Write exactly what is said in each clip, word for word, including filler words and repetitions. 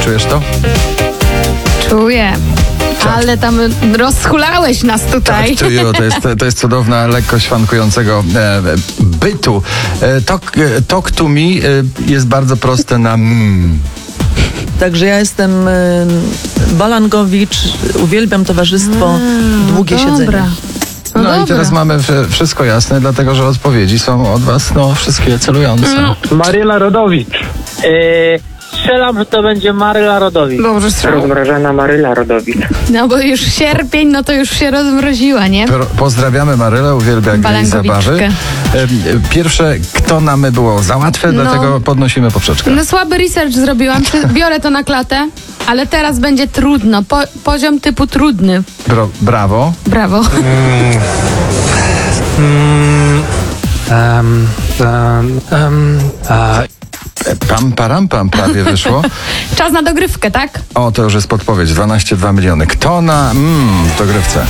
Czujesz to? Czuję. Ale tam rozhulałeś nas tutaj. Tak, czuję, to jest, to jest cudowna lekkość szwankującego e, bytu. E, talk, e, talk to me e, jest bardzo proste na mm. Także ja jestem y, Balangowicz, uwielbiam towarzystwo, A, długie dobra. siedzenie. No, No dobra. i teraz mamy w- wszystko jasne, dlatego że odpowiedzi są od was no wszystkie celujące. No. Maryla Rodowicz. Yy, strzelam, że to będzie Maryla Rodowicz. Dobrze strzał. Rozmrażana Maryla Rodowicz. No bo już sierpień, no to już się rozmroziła, nie? Pro- Pozdrawiamy Marylę, uwielbia gry i Balangowiczkę. zabawy. E, Pierwsze, kto nam było za łatwe, No. dlatego podnosimy poprzeczkę. No słaby research zrobiłam, przy- biorę to na klatę, ale teraz będzie trudno. Po, poziom typu trudny. Bro, brawo. Brawo. Um, um, um, uh, Pam, param, pam prawie wyszło. Czas na dogrywkę, tak? O, to już jest podpowiedź. dwanaście przecinek dwa miliony. Kto na mm, dogrywce?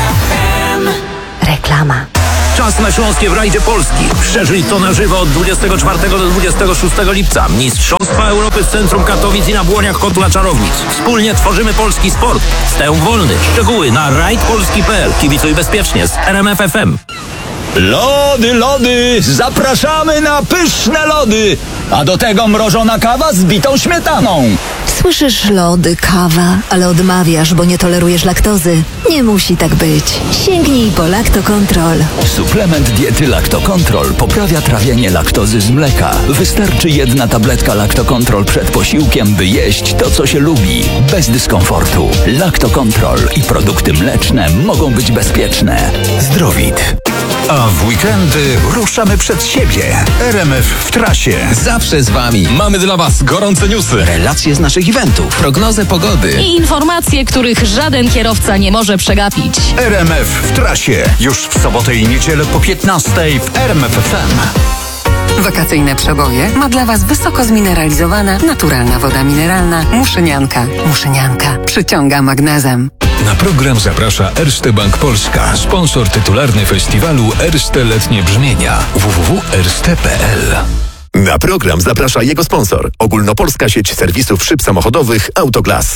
Reklama. Czas na Śląskie w rajdzie Polski. Przeżyj to na żywo od dwudziestego czwartego do dwudziestego szóstego lipca. Mistrzostwa Europy w centrum Katowic i na Błoniach Kotła Czarownic. Wspólnie tworzymy polski sport. Wstęp wolny. Szczegóły na rajd polski kropka p l. Kibicuj bezpiecznie z R M F F M. Lody, lody! Zapraszamy na pyszne lody! A do tego mrożona kawa z bitą śmietaną. Słyszysz lody, kawa, ale odmawiasz, bo nie tolerujesz laktozy. Nie musi tak być. Sięgnij po Laktokontrol. Suplement diety Laktokontrol poprawia trawienie laktozy z mleka. Wystarczy jedna tabletka Laktokontrol przed posiłkiem, by jeść to, co się lubi. Bez dyskomfortu. Laktokontrol i produkty mleczne mogą być bezpieczne. Zdrowit. A w weekendy ruszamy przed siebie. R M F w trasie. Zawsze z wami. Mamy dla was gorące newsy, relacje z naszych eventów, prognozę pogody i informacje, których żaden kierowca nie może przegapić. R M F w trasie. Już w sobotę i niedzielę po piętnastej w R M F F M. Wakacyjne przeboje ma dla was wysoko zmineralizowana, naturalna woda mineralna Muszynianka. Muszynianka przyciąga magnezem. Na program zaprasza Erste Bank Polska, sponsor tytularny festiwalu Erste Letnie Brzmienia. w w w kropka erste kropka p l. Na program zaprasza jego sponsor. Ogólnopolska sieć serwisów szyb samochodowych Autoglas.